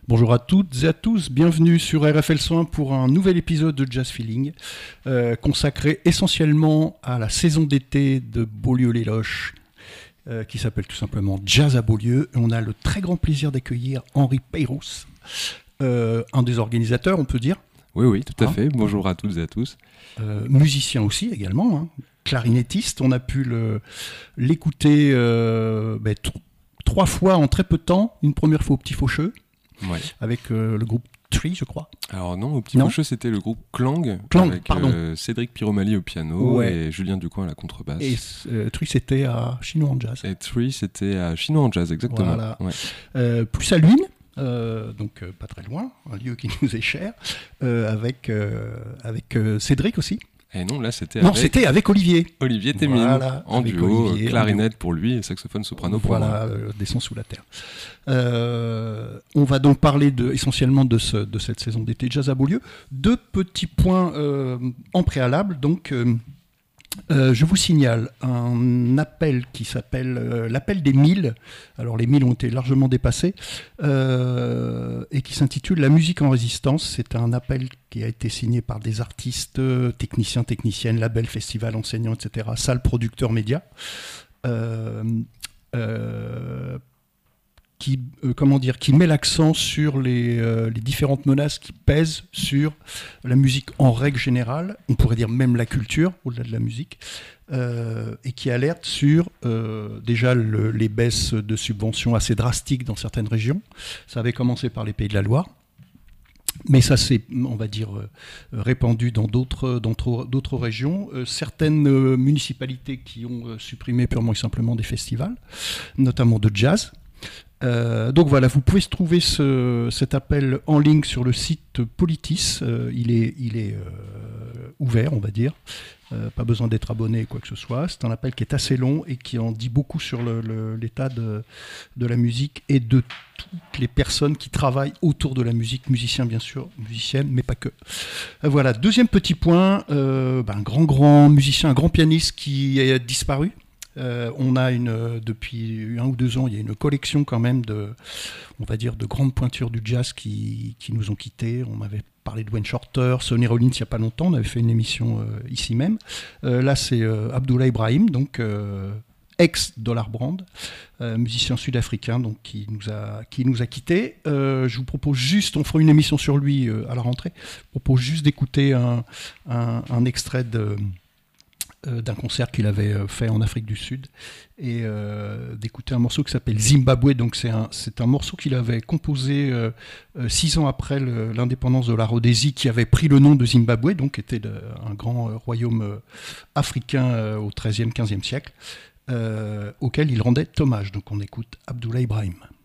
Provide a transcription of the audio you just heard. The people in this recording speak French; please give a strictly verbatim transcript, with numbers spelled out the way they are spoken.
Bonjour à toutes et à tous, bienvenue sur R F L cent un pour un nouvel épisode de Jazz Feeling, euh, consacré essentiellement à la saison d'été de Beaulieu-les-Loches, euh, qui s'appelle tout simplement Jazz à Beaulieu. Et on a le très grand plaisir d'accueillir Henri Peyrousse, euh, un des organisateurs, on peut dire. Oui, oui, tout à hein fait. Bonjour à toutes et à tous. Euh, musicien aussi également, hein. Clarinettiste. On a pu le, l'écouter euh, ben, t- trois fois en très peu de temps. Une première fois au Petit Faucheux, Ouais. avec euh, le groupe Tree, je crois. Alors non, au Petit Non. Faucheux, c'était le groupe Clang, Clang, avec pardon. euh, Cédric Piromali au piano Ouais. et Julien Ducoing à la contrebasse. Et euh, Tree, c'était à Chinois en Jazz. Et Tree, c'était à Chinois en Jazz, exactement. Voilà. Ouais. Euh, plus à Luynes, euh, donc euh, pas très loin, un lieu qui nous est cher, euh, avec, euh, avec euh, Cédric aussi. Et non, là, c'était Non, avec c'était avec Olivier. Olivier Témine, Voilà, en avec duo, Olivier, euh, clarinette pour lui et saxophone soprano pour Voilà, moi. euh, descend sous la terre. Euh, on va donc parler de, essentiellement de, ce, de cette saison d'été Jazz à Beaulieu. Deux petits points euh, en préalable. Donc, euh, euh, je vous signale un appel qui s'appelle euh, l'appel des mille. Alors, les mille ont été largement dépassés euh, et qui s'intitule La musique en résistance. C'est un appel qui a été signé par des artistes, euh, techniciens, techniciennes, labels, festivals, enseignants, et cetera, salles, producteurs, médias. Euh, euh, qui, euh, comment dire, qui met l'accent sur les, euh, les différentes menaces qui pèsent sur la musique en règle générale, on pourrait dire même la culture, au-delà de la musique, euh, et qui alerte sur euh, déjà le, les baisses de subventions assez drastiques dans certaines régions. Ça avait commencé par les Pays de la Loire, mais ça s'est, on va dire, euh, répandu dans d'autres, dans d'autres, d'autres régions. Euh, certaines euh, municipalités qui ont euh, supprimé purement et simplement des festivals, notamment de jazz. Euh, donc voilà, vous pouvez trouver ce, cet appel en ligne sur le site Politis. Euh, il est, il est euh, ouvert, on va dire. Euh, pas besoin d'être abonné, quoi que ce soit. C'est un appel qui est assez long et qui en dit beaucoup sur le, le, l'état de, de la musique et de toutes les personnes qui travaillent autour de la musique, musiciens bien sûr, musiciennes, mais pas que. Euh, voilà, deuxième petit point, euh, ben, un grand, grand musicien, un grand pianiste qui a disparu. Euh, on a une, depuis un ou deux ans, il y a une collection quand même de, on va dire, de grandes pointures du jazz qui, qui nous ont quittés. On avait parlé de Wayne Shorter, Sonny Rollins il n'y a pas longtemps, on avait fait une émission euh, ici même. Euh, là, c'est euh, Abdullah Ibrahim, donc euh, ex-Dollar Brand, euh, musicien sud-africain, donc qui nous a, qui nous a quittés. Euh, je vous propose juste, on fera une émission sur lui euh, à la rentrée. Je vous propose juste d'écouter un, un, un extrait de d'un concert qu'il avait fait en Afrique du Sud et euh, d'écouter un morceau qui s'appelle Zimbabwe. Donc c'est un, c'est un morceau qu'il avait composé euh, euh, six ans après le, l'indépendance de la Rhodésie, qui avait pris le nom de Zimbabwe, donc était de, un grand euh, royaume euh, africain euh, au treizième, quinzième siècle, euh, auquel il rendait hommage. Donc on écoute Abdullah Ibrahim.